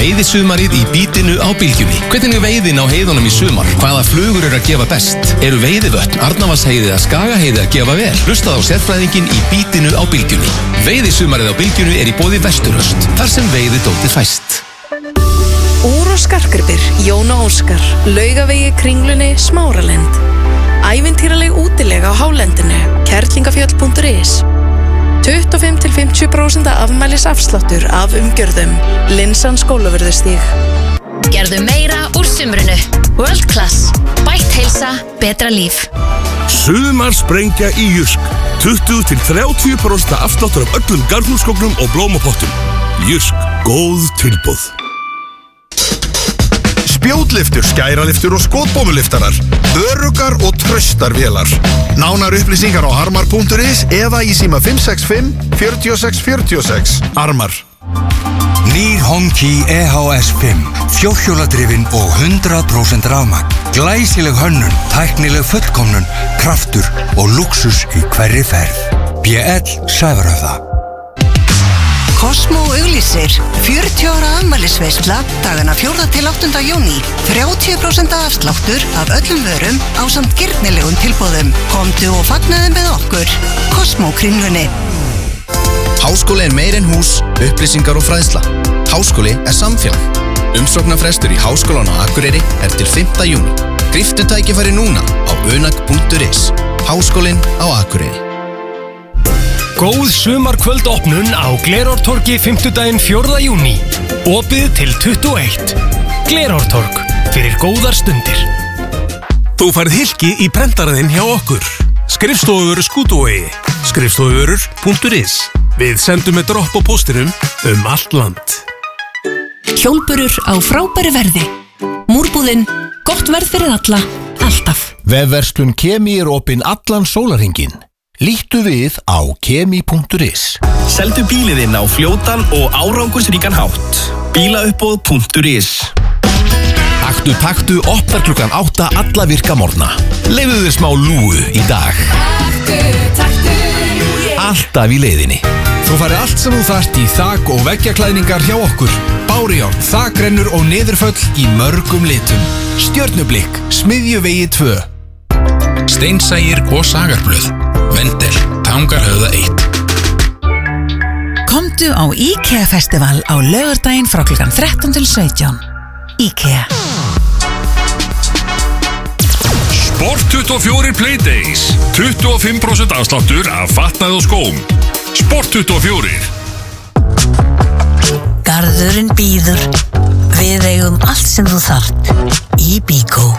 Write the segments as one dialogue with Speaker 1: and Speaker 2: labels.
Speaker 1: Veiðisumarið í bítinu á Bylgjunni. Hvernig er veiðin á heiðunum í sumar? Hvaða flugur eru að gefa best? Eru veiðivötn, Arnarvatnsheiði eða Skagaheiði að gefa vel? Hlustað á sérfræðinginn í bítinu á Bylgjunni. Veiðisumarið á Bylgjunni er í boði Vesturöst, þar sem veiðidótið fæst.
Speaker 2: Úr og skarkribir, Jón og Óskar, Laugavegi, Kringlunni, Smáralind. Ævintýraleg útilega á hálendinu, kerlingafjöll.is. 25-50% afmælisafsláttur af umgjörðum. Linsan Skólavörðustíg.
Speaker 3: Gerðu meira úr sumrinu. World Class. Bætt heilsa, betra líf.
Speaker 4: Sumarsprengja í Jysk. 20-30% afsláttur af öllum garðhúsgögnum og blómapottum. Jysk, góð tilboð.
Speaker 5: Spjótliftur, skæraliftur og skotbómuliftarar. Öruggar og traustar vélar. Nánar upplýsingar á armar.is eða í síma 565 46 46. Armar.
Speaker 6: Nýr Honki EHS 5. Fjórhjóladrifin og 100% rafmagn. Glæsileg hönnun, tæknileg fullkomnun, kraftur og luxus í hverri ferð. BL Sævarhöfða.
Speaker 7: Cosmo auglýsir 40 ára afmælisveisla dagana 4. til 8. júní. 30% afsláttur af öllum vörum ásamt girnilegum tilboðum. Komdu og fagnaðu með okkur. Cosmo Kringlunni.
Speaker 1: Háskóli er meir en hús, upplýsingar og fræðsla. Háskóli er samfélag. Umsóknarfrestur í Háskólann á Akureyri er til 5. júní. Gríptu tækifæri núna á unag.is. Háskólinn á Akureyri.
Speaker 8: Góð sumarkvöldopnun á Glerártorgi 5. 4. júní. Opið til 21. Glerártorg, fyrir góðar stundir.
Speaker 4: Þú færð hylki í prentaraðinn hjá okkur. Skrifstofuvörur Skútuvogi. Skrifstofuvörur.is. Við sendum með dropp á póstinum allt land.
Speaker 9: Hjólburur á frábæru verði. Múrbúðin, gott verð fyrir alla, alltaf.
Speaker 10: Vefverslun Kemi er opinn allan sólarhringinn. Líttu við á kemi.is.
Speaker 11: Seldu bíliðinn á fljótan og árangursríkan hátt. Bílauppboð.is.
Speaker 10: Aktu taktu opnar klukkan 8 alla virka morgna. Leyfðu þér smá lúu í dag. Taktu. Alltaf í leiðinni.
Speaker 12: Þú færði allt sem þú þarft í þak- og veggjaklæðningar hjá okkur. Bárujárn, þakrennur og niðurföll í mörgum litum. Stjörnublikk, Smiðjuvegi 2.
Speaker 13: Steinsægir og Sagarblöð. Vendel, Tangarhöfða 1.
Speaker 14: Komdu á IKEA Festival á laugardaginn frá klukkan 13 til 17. IKEA.
Speaker 15: Sport24 Playdays. 25% afsláttur af fatnaði og skóm. Sport24.
Speaker 14: Garðurinn býður. Við eigum allt sem þú þarft. Í Bíkó.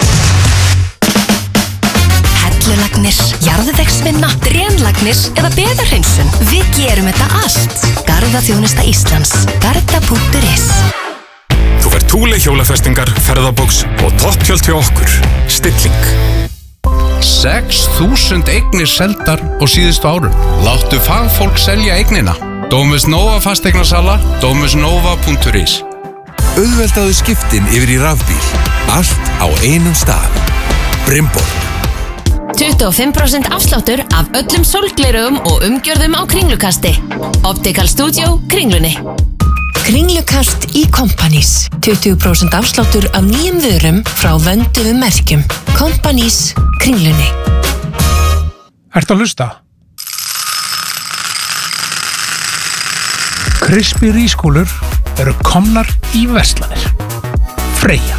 Speaker 3: Hellulagnir, jarðvegsvinna, drenlagnir eða beðarhreinsun. Við gerum þetta allt. Garðaþjónusta Íslands. Garda.is.
Speaker 15: Þú fær Thule hjólafestingar, ferðabóks og topptjöld hjá okkur. Stilling.
Speaker 12: 6.000 eignir seldar á síðustu árum. Láttu fagfólk selja eignina. Domus Nova fasteignasala, domusnova.is.
Speaker 16: Auðveldaðu skiptin yfir í rafbíl. Allt á einum stað. Brimborg.
Speaker 3: 25% afsláttur af öllum sólglerugum og umgjörðum á Kringlukasti. Optical Studio, Kringlunni.
Speaker 9: Kringlukast í Kompanís. 20% afsláttur af nýjum vörum frá vönduðum merkjum. Kompanís, Kringlunni.
Speaker 17: Ertu að hlusta? Krispí rískúlur eru komnar í verslanir. Freyja.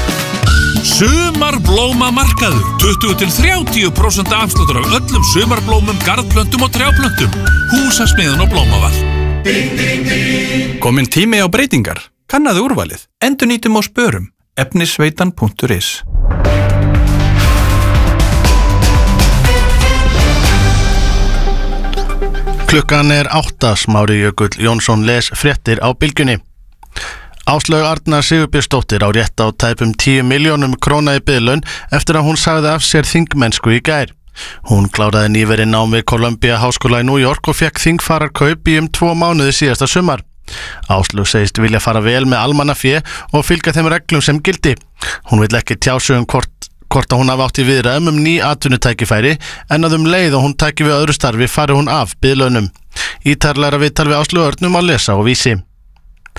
Speaker 15: Sumarblómamarkaður. 20-30% afsláttur af öllum sumarblómum, garðplöntum og trjáplöntum. Húsasmiðun og blómaval.
Speaker 18: Kominn tími á breytingar. Kannaðu úrvalið. Endurnýtum og spörum. Efnisveitan.is.
Speaker 19: Klukkan er 8, Smári Jökull Jónsson les fréttir á Bylgjunni. Áslaug Arna Sigurbjörnsdóttir á rétt á tæpum 10 milljónum króna í biðlaun eftir að hún sagði af sér þingmennsku í gær. Hún kláraði nýverið nám við Columbia Háskóla í New York og fekk þingfararkaup í 2 mánuði síðasta sumar. Áslaug segist vilja fara vel með almannafé og fylgja þeim reglum sem gildi. Hún vill ekki tjá sig hvort að hún hafi átt í viðræðum ný atvinnutækifæri en að leið og hún tæki við öðru starfi fari hún af biðlaunum. Ítarlegra viðtal við Áslaugu Örnu má lesa á Vísi.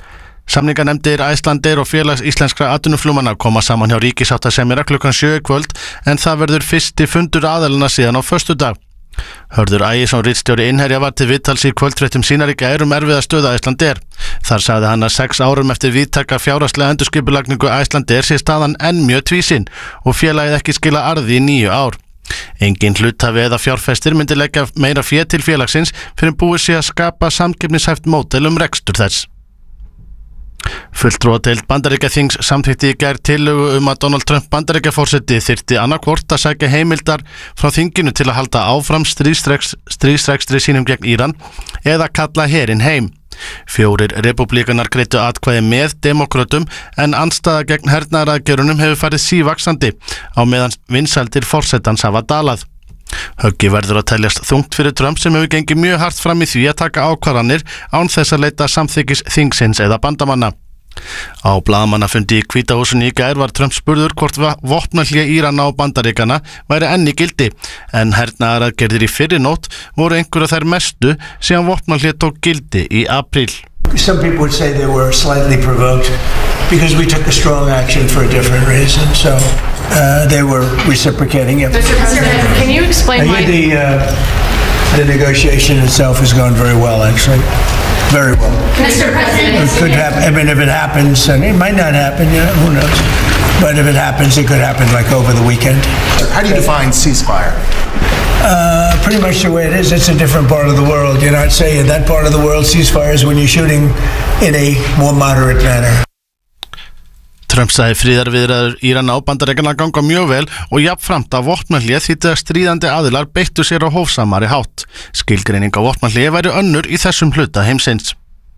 Speaker 19: Samninganefndir Icelandair og félags íslenskra atvinnuflugmanna koma saman hjá ríkissáttasemjara klukkan 7 í kvöld en það verður fyrsti fundur aðilana síðan á föstudag. Hörður Ægisson ritstjóri Innherja var til viðtals í kvöldfréttum sínar í gær erfiða stöðu Icelandair. Þar sagði hann að 6 árum eftir víðtæka fjárhagslega endurskipulagningu Icelandair sé staðan enn mjög tvísýn og félagið ekki skila arði í 9 ár. Engin hluthafi eða fjárfestir myndi leggja meira fé til félagsins fyrir búið sé að skapa samkeppnishæft módel rekstur þess. Fulltrúadeild Bandaríkjaþings samþykkti í gær tillögu að Donald Trump Bandaríkjaforseti þyrfti annaðhvort að sækja heimildar frá þinginu til að halda áfram stríðsrekstri sínum gegn Íran eða kalla herinn heim. 4 repúblíkanar greiddu atkvæði með demókrötum en andstaða gegn hernaðaraðgerðunum hefur farið sívaxandi á meðan vinsældir forsetans hafa dalað. Höggi verður að teljast þungt fyrir Trump sem hefur gengið mjög hart fram í því að taka ákvarðanir án þess að leita samþykkis þingsins eða bandamanna. Á blaðamannafundi í Hvíta húsinu í gær var Trump spurður hvort vopnahlé Írana og Bandaríkjanna væri enn í gildi en hernaðaraðgerðir í fyrri nótt voru einhverjar þær mestu síðan vopnahlé tók gildi í apríl.
Speaker 20: Some people would say they were slightly provoked because we took a strong action for a different reason, so they were reciprocating it.
Speaker 21: Mr. President, can you explain why...
Speaker 20: The negotiation itself has gone very well, actually. Very well.
Speaker 21: Mr. President...
Speaker 20: It could happen, I mean, if it happens, and it might not happen, who knows? But if it happens, it could happen like over the weekend.
Speaker 22: How do you define ceasefire?
Speaker 20: Pretty much the way it is. It's a different part of the world. You're not saying that part of the world ceasefire is when you're shooting in a more moderate manner.
Speaker 19: Trump sagði friðarviðræður Írana og Bandaríkjanna ganga mjög vel og jafnframt að vopnahlé þýddi að stríðandi aðilar beittu sér á hófsamari hátt. Skilgreining á vopnahlé væri önnur í þessum hluta heimsins.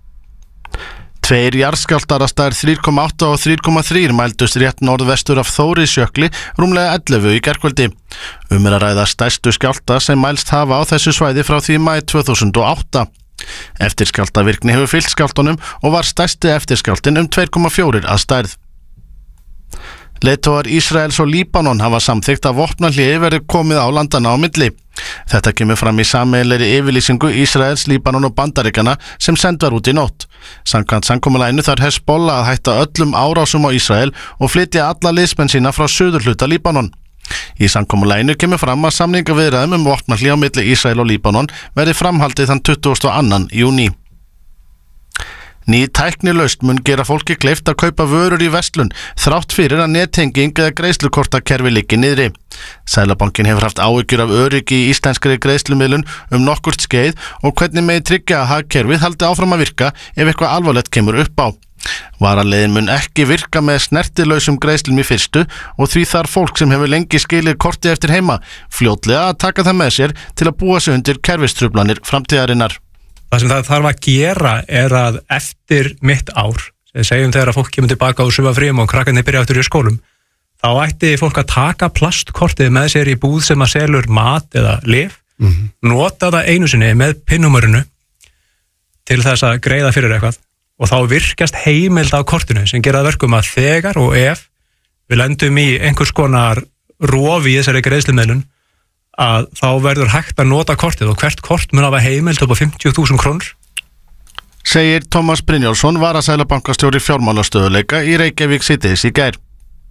Speaker 19: 2 jarðskjálftar að stærð 3,8 og 3,3 mældust rétt norðvestur af Þórisjökli rúmlega 11 í gærkvöldi. Að ræða stærstu skjálfta sem mælst hafa á þessu svæði frá því maí 2008. Eftirskjálftavirkni hefur fylgt skjálftunum og var stærsti eftirskjálftin 2,4 að stærð. Leiðtogar Ísraels og Líbanon hafa samþykkt að vopnahléi verði komið á landana á milli. Þetta kemur fram í sameiginlegri yfirlýsingu Ísraels, Líbanon og Bandaríkjanna sem send var út í nótt. Samkvæmt samkomulaginu þarf Hezbollah að hætta öllum árásum á Ísrael og flytja alla liðsmenn sína frá suðurhluta Líbanon. Í samkomulaginu kemur fram að samningaviðræðum vopnahlé á milli Ísrael og Líbanon verði framhaldið þann 22. júní. Ný tæknilausn mun gera fólki kleift að kaupa vörur í verslun þrátt fyrir að nettenging eða greiðslukortakerfi liggi niðri. Seðlabankinn hefur haft áhyggjur af öryggi í íslenskri greiðslumiðlun nokkurt skeið og hvernig megi tryggja að hagkerfið haldi áfram að virka ef eitthvað alvarlegt kemur upp á. Varaleiðin mun ekki virka með snertilausum greiðslum í fyrstu og því þarf fólk sem hefur lengi skilið kortið eftir heima fljótlega að taka það með sér til að búa sig undir kerfistruflanir framtíðarinnar.
Speaker 23: Það sem það þarf að gera að eftir mitt ár, segjum þegar að fólk kemur tilbaka á sumarfríum og krakkarnir byrja aftur í skólum, þá ætti fólk að taka plastkortið með sér í búð sem að selur mat eða lyf, nota það einu sinni með pinnúmerinu til þess að greiða fyrir eitthvað og þá virkast heimild á kortinu sem gera það verkum að þegar og ef við lendum í einhvers konar rofi í þessari greiðslumiðlun að þá verður hægt að nota kortið og hvert kort mun hafa heimild upp á 50.000 krónur.
Speaker 19: Segir Tómas Brynjólfsson, varaseðlabankastjóri fjármálastöðuleika í Reykjavík síðdegis í gær.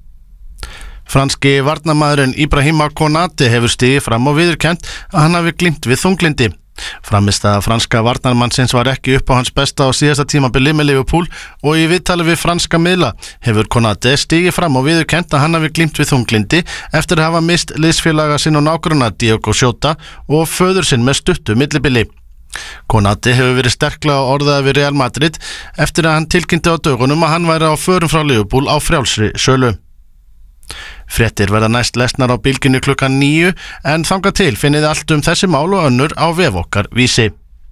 Speaker 19: Franski varnarmaðurinn Ibrahima Konate hefur stigið fram og viðurkennt að hann hafi glímt við þunglyndi. Frammistaða franska varnarmannsins var ekki upp á hans besta á síðasta tímabili með Liverpool og í viðtali við franska miðla hefur Konate stigið fram og viðurkennt að hann hafi glímt við þunglindi eftir að hafa mist liðsfélaga sinn og nágranna Diogo Jota og föður sinn með stuttu millibili. Konate hefur verið sterklega orðaði við Real Madrid eftir að hann tilkynnti á dögunum að hann væri á förum frá Liverpool á frjálsri sölu. Fréttir verða næst lesnar á Bylgjunni klukkan 9 en þangað til finnið allt þessi mál og önnur á vef okkar Vísi.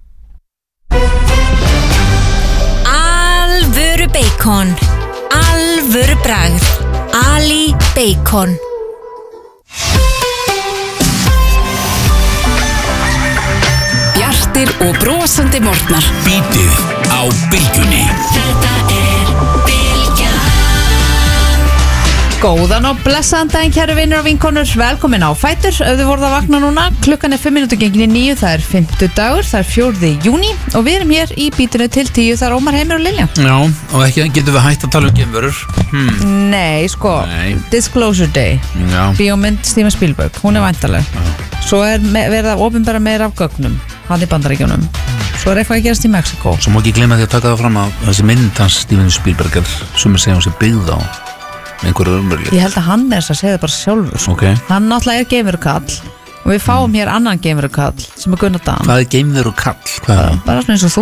Speaker 24: Alvöru bacon, alvöru bragð, Ali Bacon.
Speaker 25: Bjartir og brosandi morgnar.
Speaker 1: Bítið á Bylgjunni.
Speaker 25: Þetta er Bylgjan.
Speaker 2: Góðan og blessaðan daginn, kæru vinur og vinkonur, velkomin á Fætur. Ef þið voruð að vakna núna, klukkan 5 minútur gengin í 9, það 50 dagur, það 4. júní og við erum hér í bítinu til 10, það Ómar, Heimir og Lilja.
Speaker 13: Já, og ekki getum við hægt að tala geimverur.
Speaker 2: Nei, sko, Disclosure Day, bíómynd Steven Spielberg, hún væntaleg. Svo verið að opinbera meira af gögnum, hann í Bandaríkjunum. Svo eitthvað að gerast í Mexiko.
Speaker 13: Svo má ekki gleyma því að taka það fram að þessi mynd hans Steven Spielberg sem segja hún sé byggð á einhverju umverðli.
Speaker 2: Ég held að hann að segja það bara sjálfur.
Speaker 13: Okay.
Speaker 2: Hann náttúrulega geimverukall og við fáum hér annan geimverukall sem Gunnar Dan.
Speaker 13: Hvað geimverukall?
Speaker 2: Bara svona eins og þú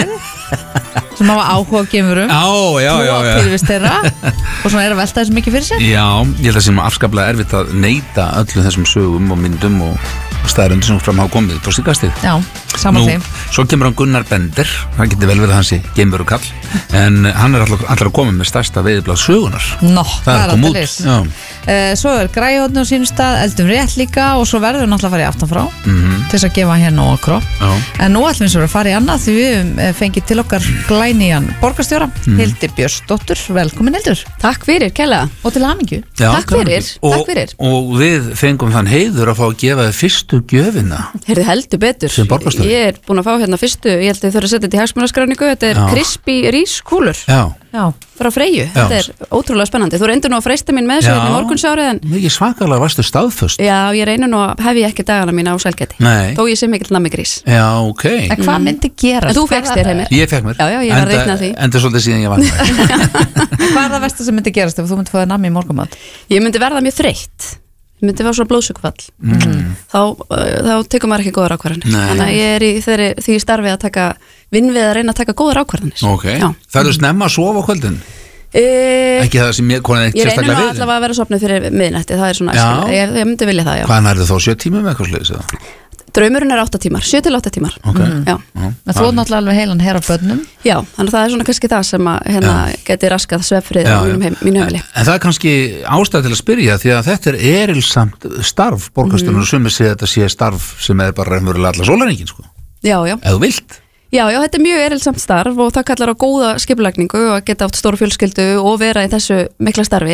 Speaker 2: sem hafa áhuga á geimverum.
Speaker 13: Já.
Speaker 2: Tilvist þeirra og svona að velta þessu mikið fyrir sér.
Speaker 13: Já, ég held að það sé afskaplega erfitt að neita öllum þessum sögum og myndum og staðarendur sem fram hafa komið på síðkastið.
Speaker 2: Já, saman þeim.
Speaker 13: Svo kemur hann Gunnar Bender, það getur vel verið að hann sé geimverukall, en hann alltaf að koma með stærsta veiðblað sögunar.
Speaker 2: Nó, það er alltaf
Speaker 13: viss.
Speaker 2: Svo Græhóðn á sínum stað, Eldum rétt líka og svo verður við náttúrulega að fara í aftan frá til þess að gefa hér nóg að kropp. En nú ætlum við svo að fara í annað því við fengið til okkar glænýjan borgarstjóra, Hildi Björnsdóttur. Velkomin Hildur.
Speaker 5: Takk fyrir, kærlega.
Speaker 2: Og til hamingju.
Speaker 5: Takk fyrir.
Speaker 13: Og við fengum þann heiður að fá að gefa þið fyrstu gjöfina.
Speaker 5: Heyrðu, heldur betur. Ég er búin að fá hérna fyrstu, ég held að þau þurfa að setja þetta í hagsmunaskráningu. Þetta er crispy rískúlur.
Speaker 2: Já.
Speaker 5: Frá Freyju. Þetta er ótrúlega spennandi. Þú reyndir nú að freista mín með þessu morgunsárið en
Speaker 13: mikið svakalega varstu staðföst.
Speaker 5: Já, ég reynir nú að hef ég ekki dagana mína á Selgæti. Þó ég sé mikill nammigrís.
Speaker 13: Já, ok.
Speaker 2: En hvað myndi gerast?
Speaker 5: En þú fékkst þér, Heimir.
Speaker 13: Ég fékk mér.
Speaker 5: Já, ég var að reikna því.
Speaker 13: Enda svolítið síðan ég vann.
Speaker 2: Hvað er það versta sem myndi gerast ef þú myndi fá þér nammi í morgunmat?
Speaker 5: Ég myndi verða mjög þreytt. Ég myndi fá svona blóðsjúkfall. Þá tekur maður ekki góðar ákvarðanir. Þannig að ég er í því starfi að taka vinn við að reyna að taka góðar ákvarðanir.
Speaker 13: Ok. Það snemma að sofa á kvöldin? Ekki það sem konar eitt sérstaklega við?
Speaker 5: Ég reynir allavega að vera sopnuð fyrir miðnætti. Það er svona æskilega. Ég myndi vilja það, já.
Speaker 13: Hvaðan er það þá? 7 tímum eitthvað sliðis?
Speaker 5: Draumurinn er 8 tímar, 7 til 8 tímar.
Speaker 13: Ok.
Speaker 5: Já.
Speaker 2: En þú er náttúrulega alveg heilan her á börnum.
Speaker 5: Já, þannig að það er svona kannski það sem að geti raskað svefnfrið á mínu heimili.
Speaker 13: En það er kannski ástæð til að spyrja því að þetta er erilsamt starf borgarstjórnar og sumir segja að þetta sé starf sem er bara raunverulega alla sólarhringinn, sko.
Speaker 5: Já.
Speaker 13: Ef þú vilt.
Speaker 5: Já, þetta er mjög erilsamt starf og það kallar á góða skipulagningu og að geta átt stóru fjölskyldu og vera í þessu mikla starfi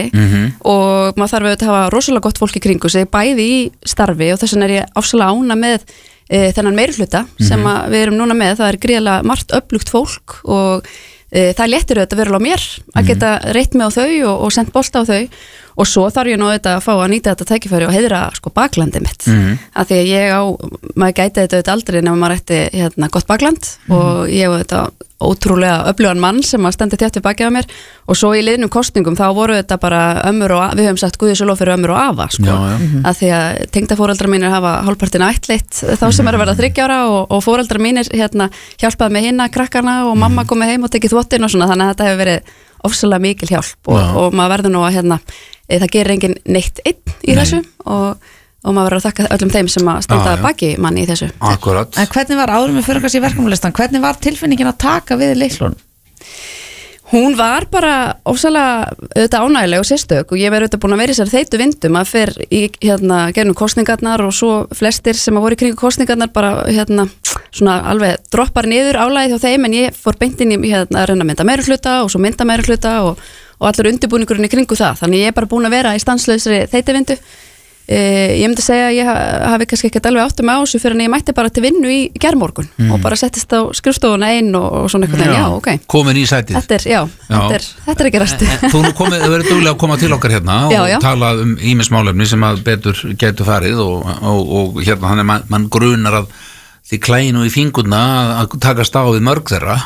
Speaker 5: og maður þarf auðvitað að hafa rosalega gott fólk í kringu sig, bæði í starfi og þess vegna er ég ásalega ána með þennan meirihluta sem við erum núna með. Það er gríðarlega margt öflugt fólk og það léttir auðvitað verulega á mér að geta reitt mig á þau og sendt bolta á þau og svo þarf ég nú auðvitað að fá að nýta þetta tækifæri og heiðra sko baklandið mitt af því að maður gæti þetta auðvitað aldrei nema maður ætti gott bakland og ég hef auðvitað ótrúlega öflugan mann sem að standi þétt við bakið á mér og svo í liðnum kosningum þá voru þetta bara ömmur og við höfum sagt Guði svo lof fyrir ömmur og afa sko. Af því að tengdaforeldrar mínir hafa hálfpartinn ættleitt þá sem er að verða 30 ára og foreldrar mínir hjálpaði með hinna krakkana og mamma komið heim og tekið þvottinn og svona þannig að þetta hefur verið ofsalega mikil hjálp og maður verður nú að það gerir enginn neitt einn í þessu og maður verður að þakka öllum þeim sem að standa baki manni í þessu.
Speaker 13: Akkurat.
Speaker 2: En hvernig var áður með fyrir í verkefnalistan? Hvernig var tilfinningin að taka við Leiklun?
Speaker 5: Hún var bara ofsalega auðvitað ánægileg og sérstök og ég verður auðvitað búin að vera í sér þeitu vindum að fer í gegnum kosningarnar og svo flestir sem að voru í kringu kosningarnar bara svona alveg droppar niður álagið hjá þeim en ég fór beint inn í að reyna að mynda meirihluta og svo mynda meirihluta og allur undirbúningurinn í kringu það. Þannig ég er bara búin að vera í stanslausri þeitu vindu. Ég myndi segja að ég hafi kannski ekkert alveg áttum á þessu fyrir en ég mætti bara til vinnu í gærmorgun og bara settist á skrifstofuna einn og svona eitthvað ok.
Speaker 13: Komin í sætið.
Speaker 5: Þetta er ekki ræstu.
Speaker 13: Þú verður duglega að koma til okkar hérna og tala ýmis málefni sem að betur getur farið og þannig mann grunar að því klæinu í fingurna að takast á við mörg þeirra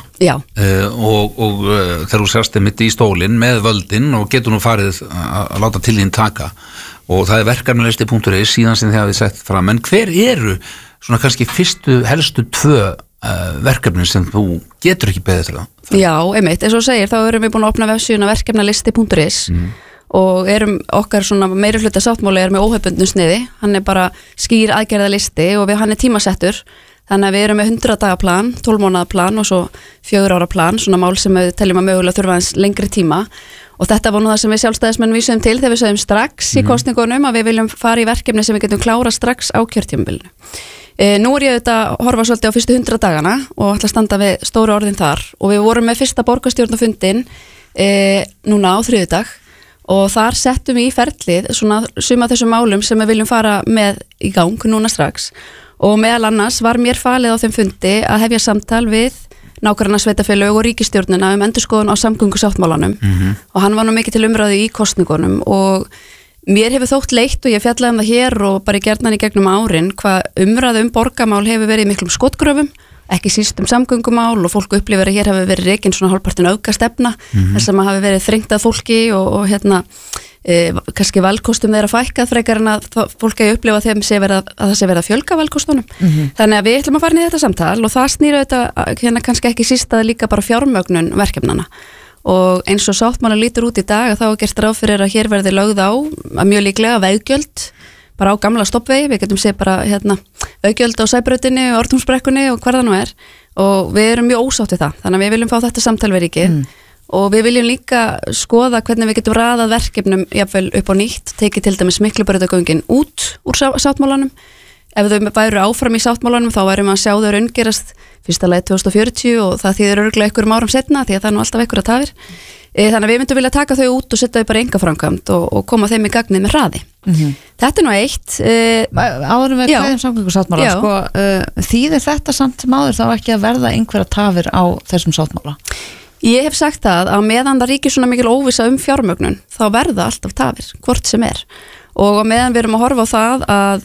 Speaker 13: og þegar þú sérst mitt í stólinn með völdin og getur nú farið að láta til þín taka og það er verkefnalisti.is síðan sem þið hafið sett fram en hver eru svona kannski fyrstu helstu 2 verkefni sem þú getur ekki beðið til það?
Speaker 5: Já, einmitt, eins og segir þá erum við búin að opna vefsíðuna verkefnalisti.is og erum okkar svona meirihluta sáttmáli með óhefbundnu sniði, hann er bara skýr aðgerðalisti og hann er tímasettur þannig að við erum með 100 daga plan, 12 mánaða plan og svo 4 ára plan, svona mál sem við teljum að mögulega þurfa eins lengri tíma og þetta var nú það sem við sjálfstæðismenn vísum til þegar við sögum strax í kosningunum að við viljum fara í verkefni sem við getum klára strax á kjörtímabilinu. Nú er ég auðvitað að horfa svolítið á fyrstu 100 dagana og ætla að standa við stóru orðin þar og við vorum með fyrsta borgarstjórnarfundin núna á þriðjudag og þar settum við í ferlið svona suma þessum málum sem við viljum fara með í gang núna strax og meðal annars var mér falið á þeim fundi að hefja samtal við nágrannasveitarfélög og ríkisstjórnina endurskoðun á samgöngusáttmálanum og hann var nú mikið til umræðu í kosningunum og mér hefur þótt leitt og ég fjallaði það hér og bara gerðan í gegnum árin hvað umræðu borgamál hefur verið í miklum skotgröfum, ekki síst samgöngumál og fólk upplifir að hér hafi verið rekin svona hálfpartin öfgastefna þar sem hafi verið þrengtað fólki og kannski valkostum þeirra fækkað frekar en að fólk eigi upplifa þeim að það sé verið að fjölga valkostunum þannig að við ætlum að fara inn í þetta samtal og það snýra þetta kannski ekki síst að líka bara fjármögnun verkefnana og eins og sáttmála lítur út í dag að þá er gert ráð fyrir að hér verði lögð á að mjög líklega veggjöld bara á gamla stoppvegi, við getum séð bara veggjöld á Sæbrautinni og Ártúnsbrekkunni og hvar það nú er og við erum mjög ósátt við það, þannig að við viljum fá þetta samtal við ríkið og við viljum líka skoða hvernig við getum raðað verkefnum jafnvel upp á nýtt, tekið til dæmis Miklubrautagöngin út úr sáttmálanum ef þau væru áfram í sáttmálanum þá værum að sjá þau raungerast fyrsta lagi 2040 og það þýðir örugglega einhverjum árum seinna því að það er nú alltaf einhverja tafir þannig að við myndum vilja taka þau út og setja þau bara einkaframkvæmd og koma þeim í gagnið með hraði þetta er nú eitt
Speaker 2: áðurum við kveðum samgöngusáttmála þýðir þetta samt máður þá ekki að verða einhverja tafir á þessum sáttmála?
Speaker 5: Ég hef sagt það að meðan það ríkir svona mikil óvissa fjármögnun þá verða alltaf tafir, hvort sem er og meðan við erum að horfa á það að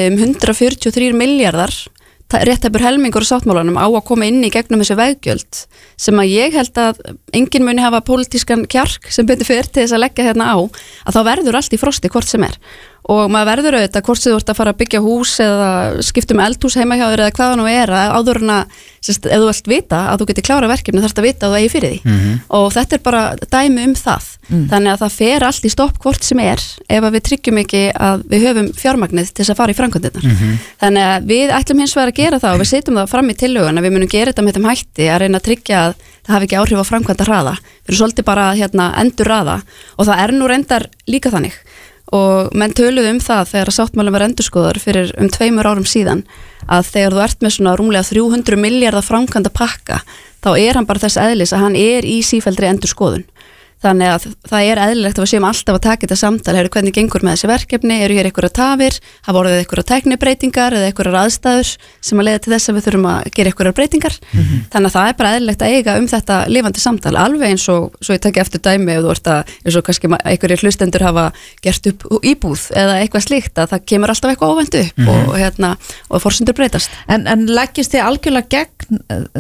Speaker 5: 143 milljarðar réttæpur helmingur á sáttmálanum á að koma inn í gegnum þessu veggjöld sem að ég held að enginn muni hafa pólitískan kjark sem betur fyrir til þess að leggja hérna á að þá verður allt í frosti hvort sem er og maður verður auðvitað hvort sem þú ert að fara að byggja hús eða skiptum eldhús heima hjá þér eða hvaða nú er að áður en að ef þú vilt vita að þú getur klára verkefni þarfst að vita að þú eigi fyrir því og þetta er bara dæmi það þannig að það fer allt í stopp hvort sem er ef við tryggjum ekki að við höfum fjármagnið til þess að fara í framkvæmdirnar þannig að við ætlum hins vegar að gera það og við setjum það fram í tillögun að við munum gera þetta með þeim hætti að reyna að tryggja að það hafi ekki áhrif á framkvæmda hraða við erum svolítið bara endur hraða og það er nú reyndar líka þannig og menn töluðu það þegar sáttmálinn var endurskoðaður fyrir 2 árum síðan að þegar þú ert með svona rúmlega 300 milljarða framkvæmda pakka þá er hann bara þess eðlis að hann er í sífelldri endurskoðun þannig að það er eðlilegt að við séum alltaf að taka þetta samtal hvernig gengur með þessi verkefni, eru hér einhverja tafir hafa orðið einhverja tæknibreytingar eða einhverjar aðstæður sem að leiða til þess að við þurfum að gera einhverjar breytingar þannig að það er bara eðlilegt að eiga þetta lifandi samtal alveg eins og svo ég taki eftir dæmi ef þú ert að eins og kannski einhverjir hlustendur hafa gert upp íbúð eða eitthvað slíkt að það kemur alltaf eitthvað óvæntu upp og forsendur breytast
Speaker 2: En leggist þið algjörlega gegn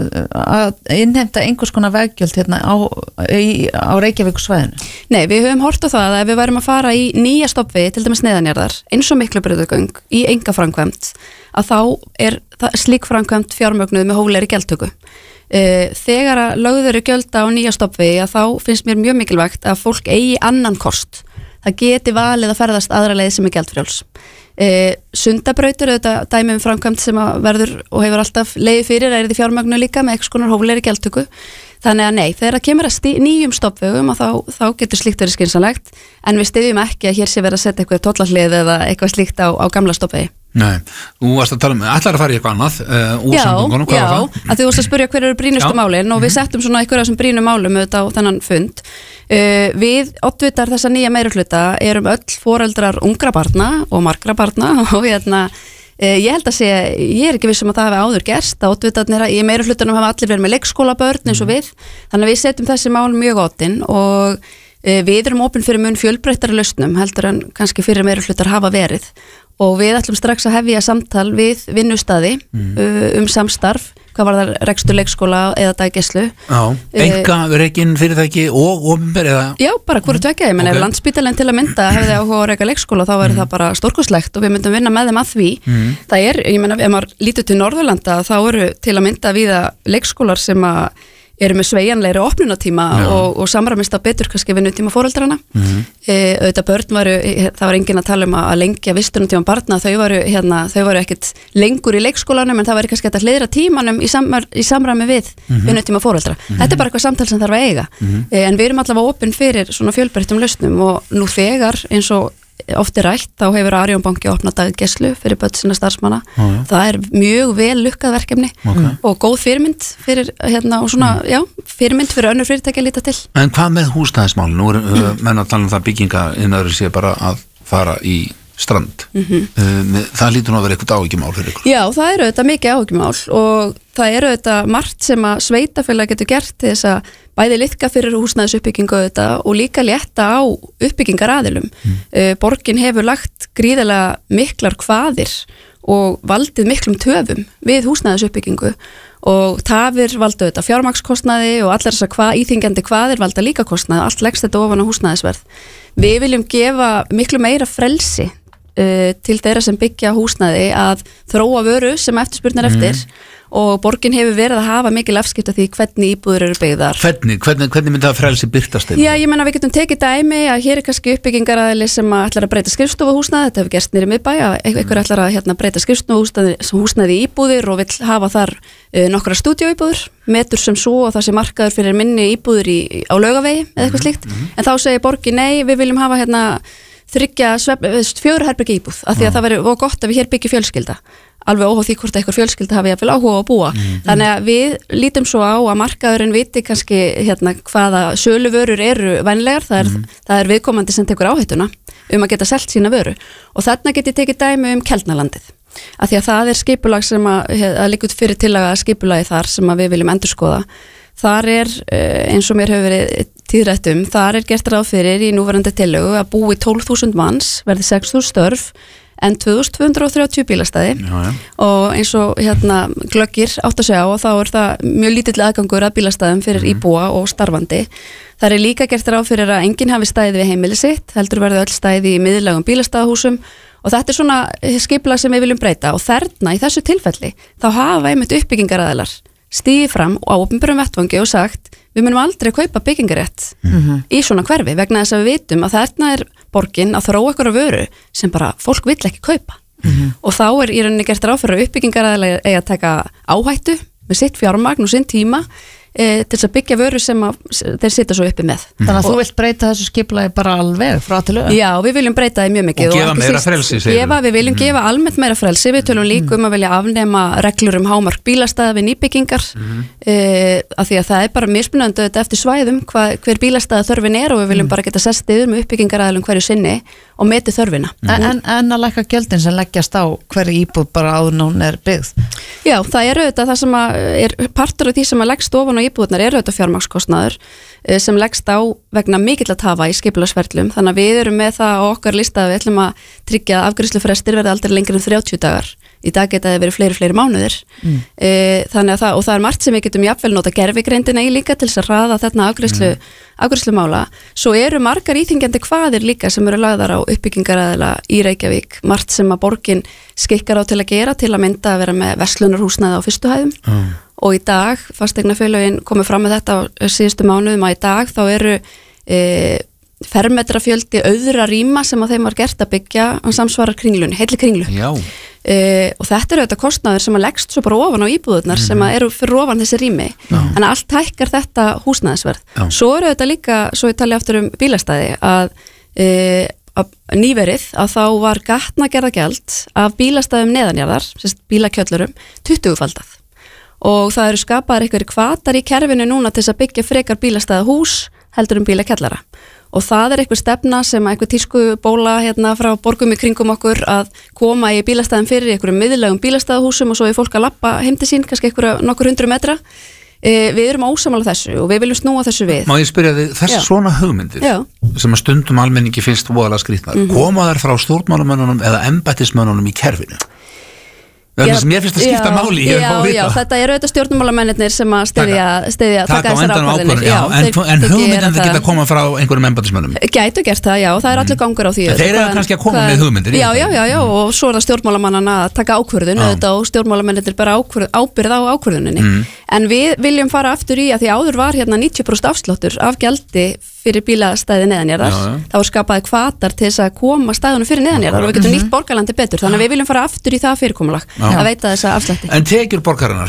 Speaker 2: að innheimta einhvers konar veggjöld á Reykjavíkursvæðinu?
Speaker 5: Nei, við höfum hort á það að ef við værum að fara í nýja stoppvegi, til dæmis neðanjarðar, eins og Miklubrautagöng í einkaframkvæmd, að þá er slík framkvæmd fjármögnuð með hóflegri gjaldtöku. Þegar að lögð eru gjöld á nýja stoppvegi, að þá finnst mér mjög mikilvægt að fólk eigi annan kost. Það geti valið að ferðast aðra leið sem er gjaldfrjáls. Sundabrautur, auðvitað dæmi framkvæmd sem verður og hefur alltaf leið fyrir er því fjármögnu líka með eitthvað konar hóflegri gjaldtöku. Þannig að nei, þegar það kemur að nýjum stoppvegum þá getur slíkt verið skynsamlegt en við styðjum ekki að hér sé verið að setja eitthvað tollahlið eða eitthvað slíkt á gamla stoppvegi.
Speaker 13: Nei, þú varst að tala ætlar að fara í eitthvað annað úr samgöngunum, hvað var það? Já, að þú varst að spyrja hver eru brýnustu málin og við settum svona einhverja af þessum brýnu málum auðvitað á þennan fund. Við oddvitar þessa nýja meirihluta erum öll foreldrar ungra barna og margra barna og ég held að segja, ég er ekki viss að það hefði áður gerst, að oddvitarnir í meirihlutanum hafa allir verið með leikskólabörn eins og við, þannig að við setjum þessi mál mjög oddinn og við erum opin fyrir mun fjölbreyttari lausnum heldur en kannski fyrir meirihlutar hafa verið og við ætlum strax að hefja samtal við vinnustadi samstarf, hvað var það rekstur leikskóla eða daggæslu. Enga rekin fyrirtæki og opinber eða?
Speaker 5: Já, bara hvoru tvekja, ég menn ef Landspítalinn til að mynda hefði áhuga að reka leikskóla þá væri það bara stórkostlegt og við myndum vinna með þeim að því. Það ég menna ef maður lítur til Norðurlanda þá eru til að mynda víða leikskólar sem að eru með sveigjanlegri opnunatíma og samræmist að betur kannski vinnutíma foreldrana. Auðvitað börn það var enginn að tala að lengja vistunatíma barna, þau varu ekkit lengur í leikskólanum en það var kannski að hliðra tímanum í samræmi við vinnutíma foreldra. Þetta er bara eitthvað samtal sem þarf að eiga. En við erum allavega opin fyrir svona fjölbreyttum lausnum og nú þegar eins og oft rætt, þá hefur Arion banki opnað daggæslu fyrir börn sinna starfsmanna. Það er mjög vel lukkað verkefni og góð fyrirmynd fyrir og svona, fyrirmynd fyrir önnur fyrirtæki að líta til.
Speaker 13: En hvað með húsnæðismál? Nú menn að tala það bygginga innan sé bara að fara í strand. Það lítur nú að vera eitthvað áhyggjumál fyrir ykkur.
Speaker 5: Já, það eru auðvitað mikið áhyggjumál og það eru auðvitað margt sem að sveitafélag getur gert til þess að bæði liðka fyrir húsnæðisuppbyggingu auðvitað og líka létta á uppbyggingaraðilum. Borgin hefur lagt gríðarlega miklar kvaðir og valdið miklum töfum við húsnæðisuppbyggingu og tafir valda auðvitað fjármagnskostnaði og allar þessar íþyngjandi kvaðir valda líka kostnaði, allt leggst þetta ofan á húsnæðisverð. Við viljum gefa miklu meira frelsi til þeirra sem byggja húsnæði að þróa vöru sem eftirspurnar eftir og borgin hefur verið að hafa mikil afskipta því hvernig íbúður eru byggðar.
Speaker 13: Hvernig myndi það frelsi birtast þeim?
Speaker 5: Já, ég menna við getum tekið dæmi að hér er kannski uppbyggingaraðili sem ætlar að breyta skrifstofuhúsnæði, þetta hefur gerst niður í miðbæ að einhver ætlar að breyta skrifstofuhúsnæði í íbúðir og vill hafa þar nokkra stúdíóíbúður, metur sem svo og það sé markaður fyrir minni íbúður á Laugavegi eða eitthvað slíkt, en þá segir borgin nei, við viljum hafa 4 herbergja íbúð af því að það verður gott að við hér byggjum fjölskylda alveg óháð því hvort eitthvað fjölskylda hafi jafnvel áhuga að búa þannig að við lítum svo á að markaðurinn viti kannski hvaða söluvörur eru vænlegar það er viðkomandi sem tekur áhættuna að geta selt sína vöru og þarna get ég tekið dæmi Keldnalandið af því að það er skipulag sem að liggur fyrir tillaga skipulagi þar sem að við viljum endurskoða. Þar er, eins og mér hefur verið tíðrætt þar er gert ráð fyrir í núverandi tillögu að búi 12.000 manns, verði 6.000 störf en 2.230 bílastæði og eins og glöggir átt að segja og þá er það mjög lítill aðgangur að bílastæðum fyrir íbúa og starfandi. Það er líka gert ráð fyrir að enginn hafi stæði við heimili sitt, heldur verði öll stæði í miðlægum bílastæðahúsum og þetta er svona skipulag sem við viljum breyta og þarna í þessu tilfelli þá hafa einmitt uppbyggingaraðilar stíði fram á opinberum vettvangi og sagt við munum aldrei kaupa byggingarétt í svona hverfi vegna þess að við vitum að þarna er borgin að þróa ykkur af vöru sem bara fólk vill ekki kaupa og þá er í rauninni gert ráð fyrir að uppbyggingaraðilar eiga að taka áhættu með sitt fjármagn og sinn tíma til þess að byggja vöru sem þeir sitja svo uppi með.
Speaker 2: Þannig að þú vilt breyta þessu skipulagi bara alveg frá til auðvitað?
Speaker 5: Já, við viljum breyta það mjög mikið.
Speaker 13: Og gefa meira frelsi, segir
Speaker 5: við viljum gefa almennt meira frelsi, við tölum líka að vilja afnema reglur hámark bílastæða við nýbyggingar af því að það er bara mismunandi eftir svæðum hver bílastæða þörfin er og við viljum bara geta sest yfir með uppbyggingaraðilum hverju sinni og meti þörfina.
Speaker 2: En að lækka gjöldin sem leggjast á hverju íbúð bara áður en hún er byggð?
Speaker 5: Já, það er auðvitað það sem er partur af því sem leggst ofan á íbúðurnar er auðvitað fjármagnskostnaður sem leggst á vegna mikill að tafa í skipulagsferlum þannig að við erum með það á okkar lista að við ætlum að tryggja að afgreiðslufrestir verði aldrei lengri en 30 dagar í dag geta það verið fleiri mánuðir þannig að það er margt sem við getum jafnvel nota gervigreindina í líka til þess að hraða þarna afgreiðslumála svo eru margar íþyngjandi kvaðir líka sem eru lagðar á uppbyggingaraðila í Reykjavík margt sem að borgin skikkar á til að gera til að mynda að vera með verslunarhúsnæði á fyrstu hæðum og í dag, fasteignafélögin komið fram með þetta á síðustu mánuðum að í dag þá eru fermetrafjöldi auðra rýma sem að þeim var gert að byggja að samsvara kringlunni, heilli kringlu og þetta eru auðvitað kostnaður sem að leggst svo bara ofan á íbúðurnar sem að eru fyrir ofan þessi rými en allt hækkar þetta húsnæðisverð svo eru auðvitað líka, svo ég tali aftur bílastæði að nýverið að þá var gatnagerðagjald af bílastæðum neðanjarðar, bílakjöllurum 20-faldað og það eru skapaðar einhverjir hvatar í kerfinu núna til þess að byggja frekar bílastæða hús heldur bílakjallara og það er einhver stefna sem einhver tísku bóla frá borgum í kringum okkur að koma í bílastæðum fyrir einhverjum miðlægum bílastæðahúsum og svo er fólk að lappa heim til sín kannski nokkur 100 metra við erum ósammála þessu og við viljum snúa þessu við. Má
Speaker 13: ég spyrja þig, þess svona hugmyndir sem að stundum almenningi finnst voðalega skrýtnar, koma þær frá stjórnmálamönnunum eða embættismönnunum í kerfinu? Mér finnst að skipta máli
Speaker 5: Já, þetta eru auðvitað stjórnmálamennir sem að styðja taka þessar ákvarðanir
Speaker 13: En hugmyndir geta að koma frá einhverjum embættismönnum
Speaker 5: Gætu gert það, já, það er allir gangur á því
Speaker 13: Þeir eru kannski að koma með hugmyndir
Speaker 5: Já, og svo er það stjórnmálamannana að taka ákvörðun og stjórnmálamennir bara ábyrgð á ákvörðuninni En við viljum fara aftur í að því áður var hérna 90% afsláttur af gjaldi fyrir bílastæði neðanjarðar. Það var skapaði hvatar til þess að koma stæðunum fyrir neðanjarðar og við getum nýtt borgarlandi betur. Þannig að við viljum fara aftur í það fyrirkomulag að veita þessa afslætti.
Speaker 13: En tekjur borgarinnar,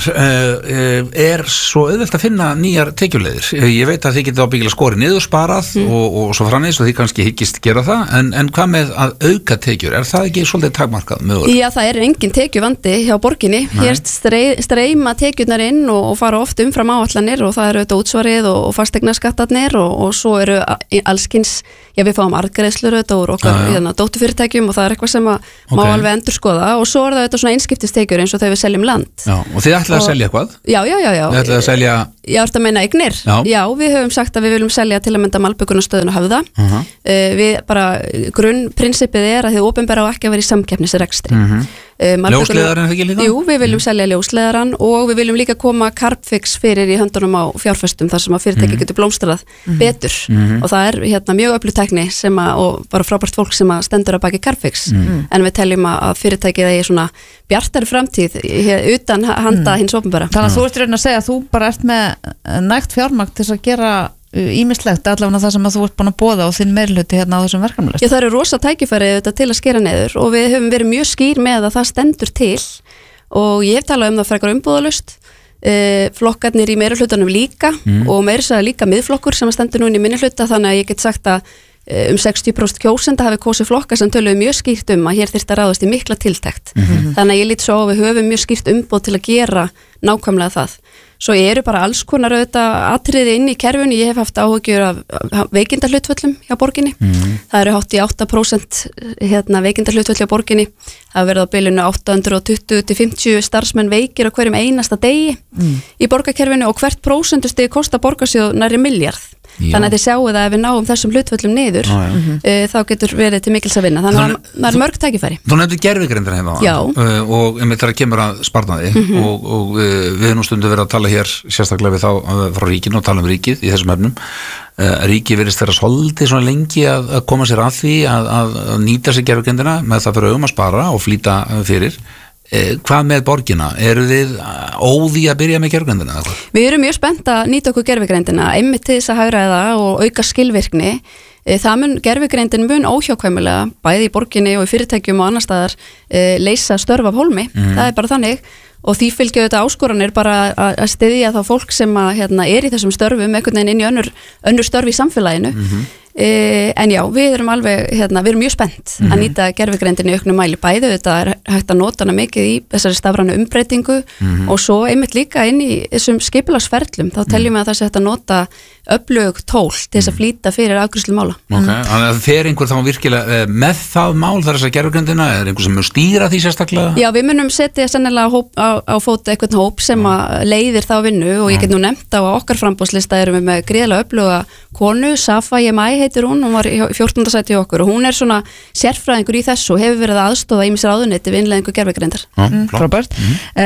Speaker 13: svo auðvelt að finna nýjar tekjuleiðir. Ég veit að þið getið ábyggilega skorið niður, sparað og svo framvegis og þið kannski hyggist gera það, en hvað með að auka tekjur? Er það ekki svolítið takmarkað mögulega?
Speaker 5: Já, það er engin tekjuvandi hjá borginni. Hér streyma tekjurnar inn og fara oft umfram áætlanir og það eru auðvitað útsvarið og fasteignaskattarnir og svo eru allskins, við fáum arðgreiðslur auðvitað úr okkar dótturfyrirtækjum og það er eitthvað sem má alveg endurskoða og svo er það auðvitað svona einskiptistekjur eins og þegar við seljum land.
Speaker 13: Já, og þið ætlaði að selja eitthvað?
Speaker 5: Já.
Speaker 13: Þið ætlaði að selja...
Speaker 5: Já, ertu að meina eignir? Já, við höfum sagt að við viljum selja til að mynda Malbökunarstöðun og Höfða. Við bara, grunnprinsipið er að þið opinbera á ekki að vera í samkeppnisrekstri.
Speaker 13: Ljósleiðarinn ekki líka?
Speaker 5: Jú, við viljum selja ljósleiðarann og við viljum líka koma Carbfix fyrir í höndunum á fjárfestum þar sem að fyrirtæki getur blómstrað betur og það er mjög öflug tækni og bara frábært fólk sem að stendur að baki Carbfix en við teljum að fyrirtækið eigi svona bjartari framtíð utan handa hins opinbera.
Speaker 2: Þannig að þú ert reyna að segja að þú bara ert með nægt fjármagn til að gera ýmislegt, allavega það sem að þú ert búin að boða og þinn meirhluti hérna á þessum verkefnalista.
Speaker 5: Já, það eru rosa tækifæri til að skera niður og við höfum verið mjög skýr með að það stendur til og ég hef talað það frekar umbúðalaust, flokkarnir í meirhlutanum líka og meira líka miðflokkur sem stendur núna í minnihluta þannig að ég get sagt að 60% kjósenda hafi kosið flokka sem töluðu mjög skýrt að hér þyrfti að ráðast í mikla tiltekt. Þannig að ég lít svo á við höfum mjög skýrt umboð til að gera nákvæmlega það. Svo eru bara alls konar auðvitað atriði inn í kerfinu, ég hef haft áhugjur af veikindahlutföllum hjá borginni. Það eru hátt í 8% veikindahlutföll hjá borginni. Það verið á bilinu 820-50 starfsmenn veikir á hverjum einasta degi í borgarkerfinu og hvert prósentustig kostar borgarsjóð nærri milljarð. Þannig að þið sjáu það ef við náum þessum hlutföllum niður þá getur verið til mikils að vinna þannig að það er mörg tækifæri.
Speaker 13: Þú nefndir gervigreindina hérna og einmitt þegar kemur að sparnaði og við erum stundu verið að tala hér sérstaklega við þá frá ríkinu og tala um ríkið í þessum efnum. Ríkið virðist vera svolítið svona lengi að koma sér að því að nýta sér gervigreindina með það fyrir að spara og flýta fyrir. Hvað með borgina? Eru þið óði að byrja með gervigreindina?
Speaker 5: Við erum mjög spennt að nýta okkur gervigreindina einmitt til þess að hagræða og auka skilvirkni. Gervigreindin mun óhjákvæmilega bæði í borginni og í fyrirtækjum og annar staðar leysa störf af hólmi. Það er bara þannig og því fylgja þetta áskoranir bara að styðja þá fólk sem er í þessum störfum einhvern veginn inn í önnur störf í samfélaginu. En já, við erum alveg, við erum mjög spennt að nýta gervigreindin í auknum mæli bæði, þetta er hægt að nota hana mikið í þessari stafrænu umbreytingu og svo einmitt líka inn í þessum skipulagsferlum, þá teljum við að það sé hægt að nota öflug tól til þess að flýta fyrir afgreiðslu mála.
Speaker 13: Þannig að fer einhver þá virkilega með það mál þar þess að gervigreindina, er einhver sem mun stýra því sérstaklega?
Speaker 5: Já, við munum setja sennilega á fót einhvern hóp sem að leiðir þá vinnu og ég get nú nefnt á okkar framboðslista erum við með gríðarlega öfluga konu, Safa Jemai heitir hún var í 14. sæti okkur og hún er svona sérfræðingur í þessu og hefur verið að aðstoða ýmis ráðuneyti við innleiðingu gervigreindar.
Speaker 2: Frábært.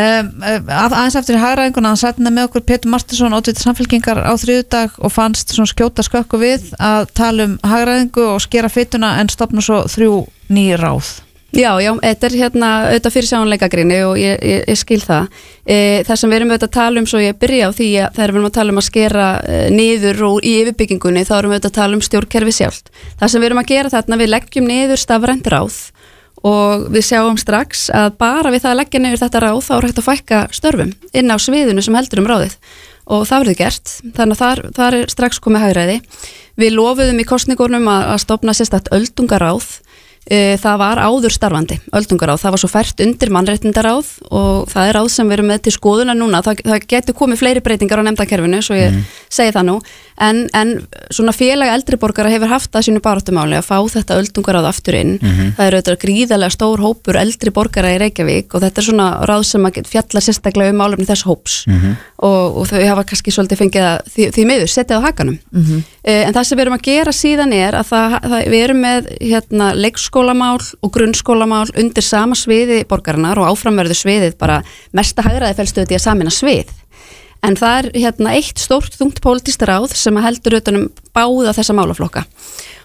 Speaker 2: Aðeins eftir hagræðinguna hann satt með okkur Pétur Martinsson oddviti Samfylkingar á þriðjudag og fannst svona skjóta skökku við að tala um hagræðingu og skera fituna en stofna svo 3 ný ráð.
Speaker 5: Já, þetta er auðvitað fyrir sjáanleikagrinni og ég skil það. Það sem við erum auðvitað að tala um, svo ég byrja á því að þegar við erum að tala um að skera niður og í yfirbyggingunni, þá erum við auðvitað að tala um stjórnkerfi sjálft. Það sem við erum að gera þarna, við leggjum niður stafrænt ráð og við sjáum strax að bara við það að leggja niður þetta ráð, þá er hægt að fækka störfum inn á sviðinu sem heldur um ráðið. Og það verður gert, þannig að þar er strax komið hagræði. Við lofuðum í kosningunum að stofna sérstakt öldungaráð. Það var áður starfandi öldungaráð, það var svo fært undir mannréttindaráð og það er ráð sem við erum með til skoðuna núna, það getur komið fleiri breytingar á nefndakerfinu, svo ég segi það nú en svona félag eldri borgara hefur haft það sínu baráttumáli að fá þetta öldungaráð aftur inn. Það eru auðvitað gríðarlega stór hópur eldri borgara í Reykjavík og þetta er svona ráð sem að fjallar sérstaklega málefni þess hóps og þau hafa kannski svolítið fengið að því miður setið á hakanum. En það sem við erum að gera síðan er að við erum með leikskólamál og grunnskólamál undir sama sviði borgarinnar og áframverðu sviðið bara mesta hagræði felst auðvitað í að sameina svið. En það er eitt stórt þungt pólitískt ráð sem heldur utanum báða þessa málaflokka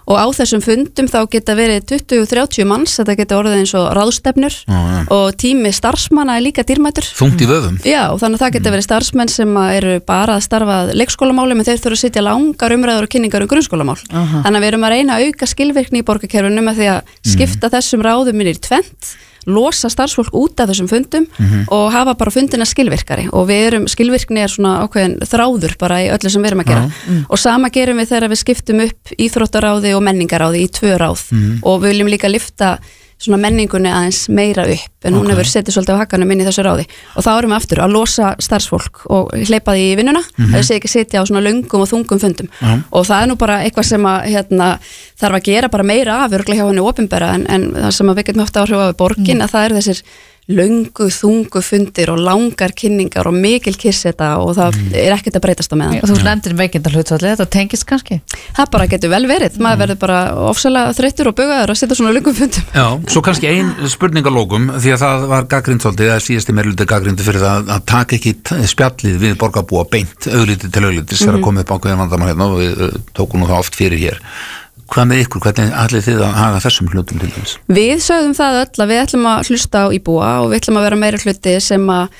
Speaker 5: og á þessum fundum þá geta verið 20-30 manns, þetta geta orðið eins og ráðstefnur og tími starfsmanna er líka dýrmætur.
Speaker 13: Þungt í vöðum.
Speaker 5: Já, og þannig að það geta verið starfsmenn sem eru bara að starfa að leikskólamáli, en þeir þurfa að sitja langar umræður og kynningar grunnskólamál. Þannig að við erum að reyna að auka skilvirkni í borgarkerfinu með því að skipta þessum ráðum inn í tvennt, losa starfsfólk út af þessum fundum og hafa bara fundina skilvirkari, og skilvirkni er svona ákveðin þráður bara í öllu sem við erum að gera og sama gerum við þegar við skiptum upp íþróttaráði og menningaráði í 2 ráð og við viljum líka lyfta svona menningunni aðeins meira upp, en hún hefur setið svolítið á hakkanum inn í þessu ráði, og þá erum við aftur að losa starfsfólk og hleypa því í vinnuna, það sé ekki sitja á svona löngum og þungum fundum og það er nú bara eitthvað sem að þarf að gera bara meira af örugglega hjá henni opinbera, en það sem að við getum haft áhrif á borgin, að það er þessir löngu, þungu fundir og langar kynningar og mikil kisseta og það er ekkert að breytast á meðan.
Speaker 2: Og þú nefndir veikindahlutvallið, þetta tengist kannski?
Speaker 5: Það bara getur vel verið, maður verður bara ofsalega þreyttur og bugaður að sitja svona löngum fundum.
Speaker 13: Já, svo kannski ein spurningalókum, því að það var gagnrýnt svolítið, það síðasti meirhluti gagnrýndi fyrir það að taka ekki spjallið við borgarbúa beint auglítið til auglítis þegar að koma upp ákveðin vandamál hérna og við tókum nú það oft fyrir hér. Hvað með ykkur, hvernig ætlið þið að haga þessum hlutum til þess?
Speaker 5: Við sögðum það öll að við ætlum að hlusta á íbúa og við ætlum að vera meira hluti sem að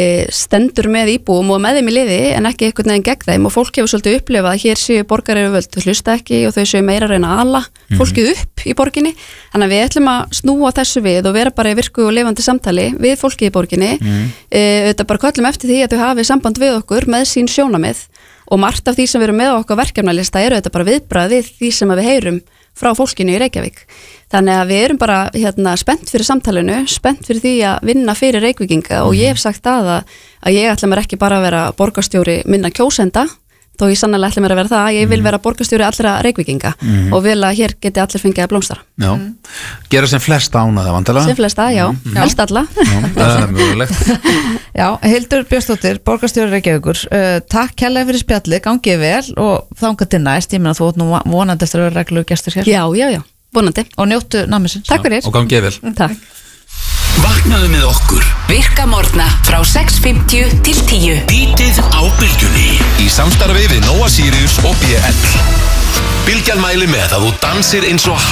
Speaker 5: stendur með íbúum og með þeim í liði en ekki einhvern veginn gegn þeim, og fólk hefur svolítið upplifað að hér séu borgaryfirvöld hlusta ekki og þau séu meira að reyna að ala fólkið upp í borginni, þannig að við ætlum að snúa þessu við og vera bara í virku og lifandi samtali við fólkið í borginni, þetta bara köllum eftir því að þau hafi samband við okkur með sín sjónamið, og margt af því sem við erum með okkar verkefnalista eru þetta bara viðbragð við því sem við heyrum frá fólkinu í Reykjavík. Þannig að við erum bara spennt fyrir samtalinu, spennt fyrir því að vinna fyrir Reykvíkinga og ég hef sagt að ég ætla mér ekki bara að vera borgarstjóri minna kjósenda, þó ég sannlega ætla mér að vera það, ég vil vera borgarstjóri allra Reykvíkinga og vil að hér geti allir fengið að blómstara.
Speaker 13: Já, gera sem flesta ánægða vantilega?
Speaker 5: Sem flesta, já, helst alla.
Speaker 13: Það er mögulegt.
Speaker 2: Já, Hildur Björnsdóttir, borgarstjóri Reykjavíkur, takk kærlega fyrir spjallið, gangið vel og þangað til næst, ég meina þú átt nú vonandi eftir að vera reglulegur gestur hér.
Speaker 5: Já, vonandi.
Speaker 2: Og njóttu nammisins.
Speaker 5: Takk fyrir.
Speaker 13: Og gangið vel.
Speaker 5: Takk.
Speaker 15: Vaknaðu með okkur.
Speaker 25: Virka morgna frá 6:50 til 10.
Speaker 15: Bítið á bylgjunni.
Speaker 10: Í samstarfi við Nóa Sirius og BL. Bylgjan mæli með að þú dansir eins og